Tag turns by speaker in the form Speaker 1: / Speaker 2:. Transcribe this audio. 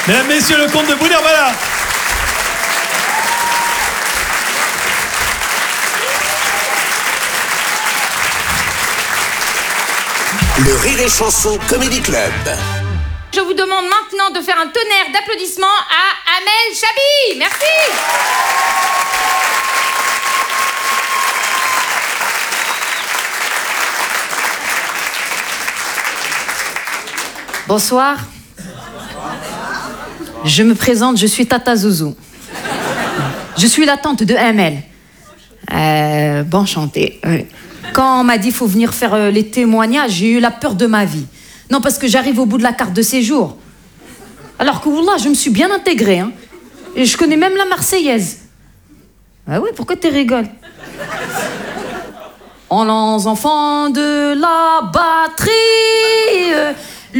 Speaker 1: Mesdames, messieurs, le comte de Brunner, voilà.
Speaker 2: Le Rire et Chanson Comedy Club.
Speaker 3: Je vous demande maintenant de faire un tonnerre d'applaudissements à Amel Chabi. Merci. Bonsoir. Je me présente, je suis Tata Zouzou. Je suis la tante de Amel. Bon, enchantée. Quand on m'a dit qu'il faut venir faire les témoignages, j'ai eu la peur de ma vie. Non, parce que j'arrive au bout de la carte de séjour. Alors que, wallah, je me suis bien intégrée. Hein. Et je connais même la Marseillaise. Ah oui, pourquoi tu rigoles? En enfants de la batterie,